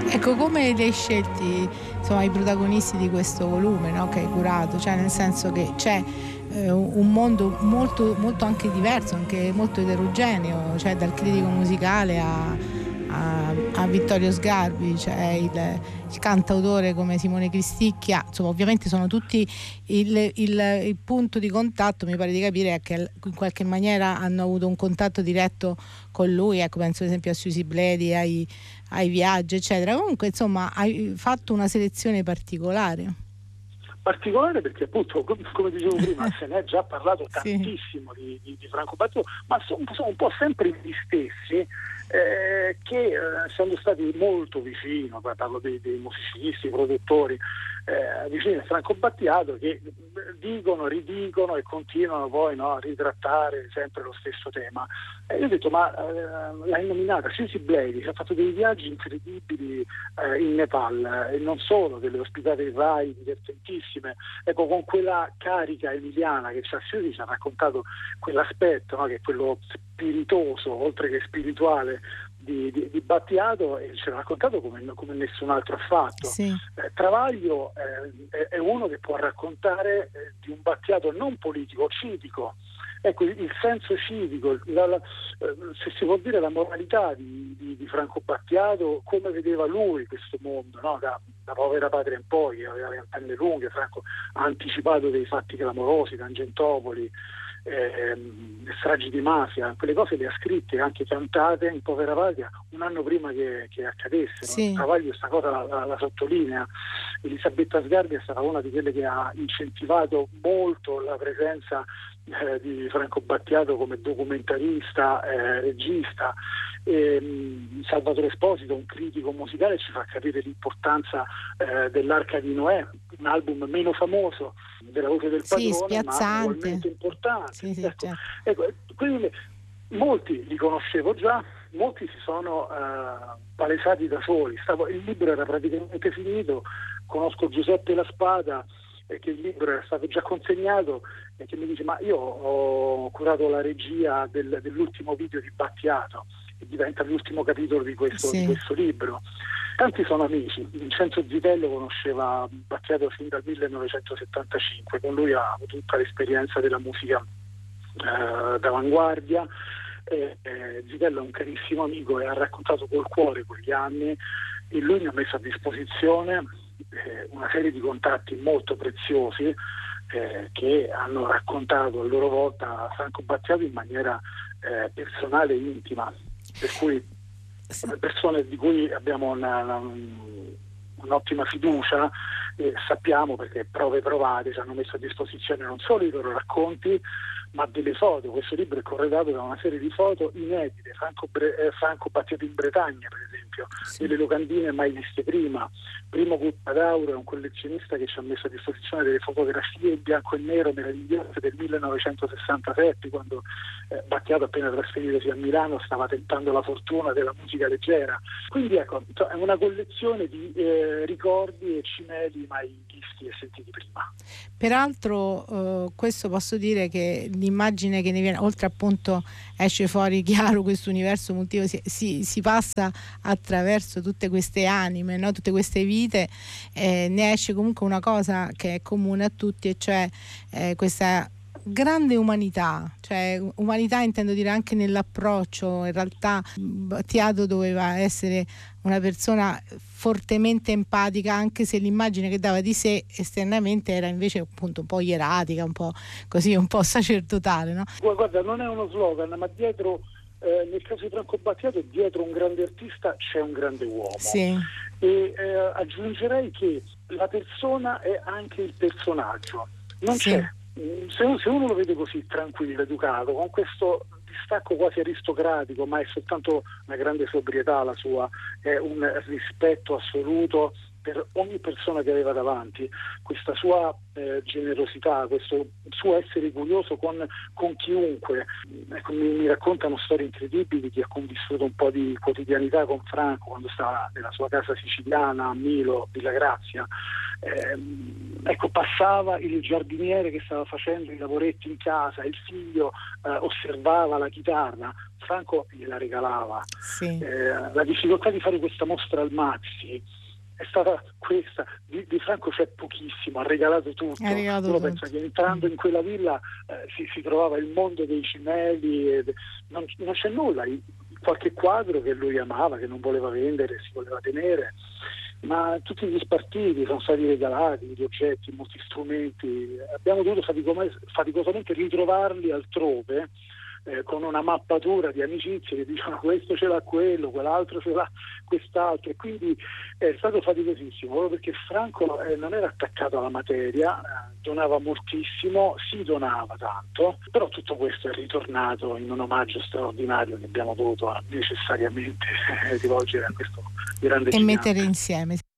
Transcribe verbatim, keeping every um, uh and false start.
Ecco, come li hai scelti, insomma, i protagonisti di questo volume, no, che hai curato? Cioè, nel senso che c'è eh, un mondo molto, molto anche diverso, anche molto eterogeneo, cioè dal critico musicale a, a, a Vittorio Sgarbi, cioè il, il cantautore come Simone Cristicchia, insomma, ovviamente sono tutti il, il, il punto di contatto, mi pare di capire, è che in qualche maniera hanno avuto un contatto diretto con lui, ecco, penso ad esempio a Susi Bledi, ai, ai viaggi, eccetera. Comunque, insomma, hai fatto una selezione particolare. Particolare perché appunto, come dicevo prima, se ne è già parlato Sì. tantissimo di, di, di Franco Battiato, ma sono, sono un po' sempre gli stessi eh, che eh, essendo stati molto vicino, parlo dei, dei musicisti, produttori, eh, vicini a Franco Battiato, che dicono, ridicono e continuano poi, no, a ritrattare sempre lo stesso tema. E io ho detto, ma eh, l'hai nominata Susi Bledi, ha fatto dei viaggi incredibili eh, in Nepal, eh, e non solo, delle ospitate in Rai divertentissime. Ecco, con quella carica emiliana che c'ha Susi, ci ha raccontato quell'aspetto, no, che è quello spiritoso, oltre che spirituale, di, di, di Battiato, e ci ha raccontato come, come nessun altro ha fatto. Sì. Eh, Travaglio eh, è uno che può raccontare eh, di un Battiato non politico, civico. Ecco, il senso civico, la, la, eh, se si può dire la moralità di, di, di Franco Battiato, come vedeva lui questo mondo, no? da, da Povera Patria in poi, aveva le antenne lunghe, Franco ha anticipato dei fatti clamorosi, Tangentopoli, ehm, stragi di mafia, quelle cose le ha scritte, anche cantate in Povera Patria un anno prima che, che accadessero. Sì. Travaglio sta cosa la, la, la sottolinea. Elisabetta Sgarbi è stata una di quelle che ha incentivato molto la presenza eh, di Franco Battiato come documentarista, eh, regista. E, mh, Salvatore Esposito, un critico musicale, ci fa capire l'importanza eh, dell'Arca di Noè, un album meno famoso della voce del Sì, padrone, ma spiazzante. ugualmente importante. Sì, sì, ecco, certo. ecco, quindi molti li conoscevo già, molti si sono uh, palesati da soli. Stavo, il libro era praticamente finito, conosco Giuseppe La Spada, eh, che il libro era stato già consegnato e che mi dice, ma io ho curato la regia del, dell'ultimo video di Battiato, e diventa l'ultimo capitolo di questo, Sì. di questo libro. Tanti sono amici. Vincenzo Zitello conosceva Battiato fin dal millenovecentosettantacinque, con lui ha avuto tutta l'esperienza della musica eh, d'avanguardia. Eh, eh, Zitello è un carissimo amico e ha raccontato col cuore quegli anni, e lui mi ha messo a disposizione eh, una serie di contatti molto preziosi eh, che hanno raccontato a loro volta Franco Battiato in maniera eh, personale e intima, per cui persone di cui abbiamo una, una, un'ottima fiducia, eh, sappiamo, perché prove provate ci hanno messo a disposizione non solo i loro racconti ma delle foto. Questo libro è corredato da una serie di foto inedite, Franco, Bre- eh, Franco Battiato in Bretagna per esempio, Sì. delle locandine mai viste prima. Primo Cuppadauro è un collezionista che ci ha messo a disposizione delle fotografie in bianco e nero meravigliose del millenovecentosessantasette, quando eh, Battiato, appena trasferitosi a Milano, stava tentando la fortuna della musica leggera. Quindi ecco, è una collezione di eh, ricordi e cimeli mai visti e sentiti prima. Peraltro eh, questo posso dire che l'immagine che ne viene, oltre appunto esce fuori chiaro questo universo multiplo, si, si, si passa attraverso tutte queste anime, no? Tutte queste vite, eh, ne esce comunque una cosa che è comune a tutti, e cioè eh, questa grande umanità, cioè umanità intendo dire anche nell'approccio. In realtà Battiato doveva essere una persona fortemente empatica, anche se l'immagine che dava di sé esternamente era invece appunto un po' ieratica, un po' così, un po' sacerdotale, no? Guarda, non è uno slogan, ma dietro, eh, nel caso di Franco Battiato, dietro un grande artista c'è un grande uomo. Sì. E eh, aggiungerei che la persona è anche il personaggio, non Sì. c'è. Se, se uno lo vede così tranquillo, educato, con questo distacco quasi aristocratico, ma è soltanto una grande sobrietà la sua, è un rispetto assoluto per ogni persona che aveva davanti, questa sua eh, generosità, questo suo essere curioso con, con chiunque. Ecco, mi, mi raccontano storie incredibili di ha convissuto un po' di quotidianità con Franco quando stava nella sua casa siciliana a Milo, Villa Grazia. Eh, ecco, passava il giardiniere che stava facendo i lavoretti in casa, il figlio eh, osservava la chitarra, Franco gliela regalava. Sì. Eh, la difficoltà di fare questa mostra al Maxi è stata questa, di, di Franco c'è pochissimo, ha regalato tutto. Ha regalato Uno tutto. pensa che entrando in quella villa eh, si, si trovava il mondo dei cimeli, e non, non c'è nulla, qualche quadro che lui amava, che non voleva vendere, si voleva tenere, ma tutti gli spartiti sono stati regalati, gli oggetti, molti strumenti, abbiamo dovuto faticosamente ritrovarli altrove, eh, con una mappatura di amicizie che dicevano questo ce l'ha quello, quell'altro ce l'ha quest'altro, e quindi è stato faticosissimo, proprio perché Franco eh, non era attaccato alla materia, eh, donava moltissimo, si donava tanto, però tutto questo è ritornato in un omaggio straordinario che abbiamo dovuto necessariamente rivolgere a questo grande e gigante. mettere insieme.